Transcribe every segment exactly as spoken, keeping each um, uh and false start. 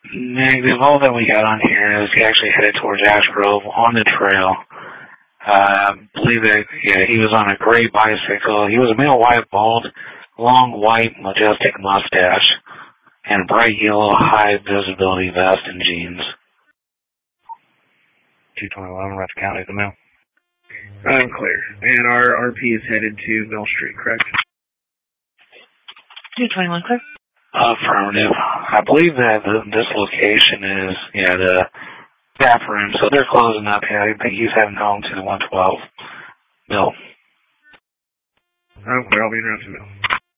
Negative. All that we got on here is he actually headed towards Ash Grove on the trail. Uh, I believe that, yeah, he was on a gray bicycle. He was a male white bald, long white majestic mustache, and bright yellow high visibility vest and jeans. two twenty-one, Rush County, the mail. I'm clear. And our R P is headed to Mill Street, correct? two twenty-one, clear. Affirmative. I believe that this location is, yeah, the bathroom, so they're closing up here. I think he's heading home to the one twelve Mill. I'm clear. I'll be around to Mill.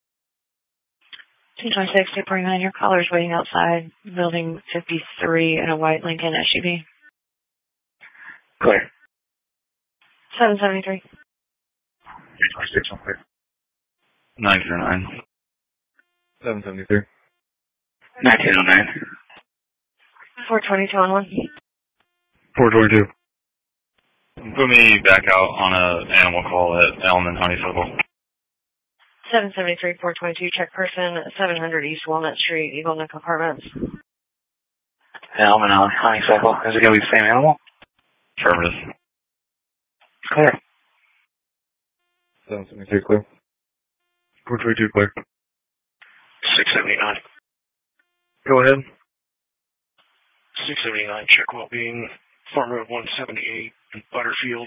two twenty-six, two forty-nine, your caller's waiting outside building fifty-three in a white Lincoln S U V. Clear. seven seventy-three. three twenty-six, I'm clear. nine zero nine. seven seventy-three. nineteen oh nine. four twenty-two on one. four twenty-two. Put me back out on an animal call at Elm and Honeysuckle. seven seventy-three, four twenty-two, check person, seven hundred East Walnut Street, Eagle Neck Apartments. Elm and Honeysuckle. Is it going to be the same animal? Affirmative. Clear. seven seventy-three, clear. four twenty-two, clear. six seventy-nine. Go ahead. six seventy-nine, check well-being, Farm Road one seventy-eight, Butterfield.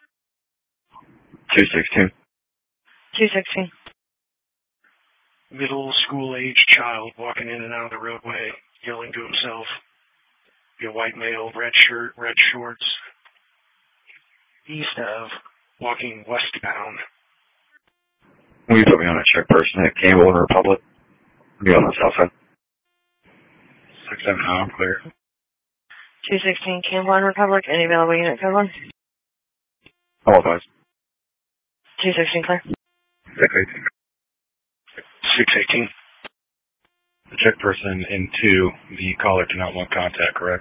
two sixteen. two sixteen. Middle school-age child walking in and out of the roadway, yelling to himself. Be a white male, red shirt, red shorts. East of, walking westbound. Will you put me on a check person at Campbell and Republic? Be on the south side. six seven nine, I'm clear. two sixteen, Campbell and Republic, any available unit code one? All advised. two sixteen, clear. six eighteen. six eighteen. The check person in two, the caller do not want contact, correct?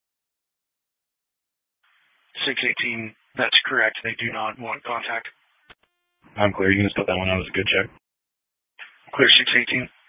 six eighteen, that's correct. They do not want contact. I'm clear. You can just put that one out as a good check. Clear six eighteen.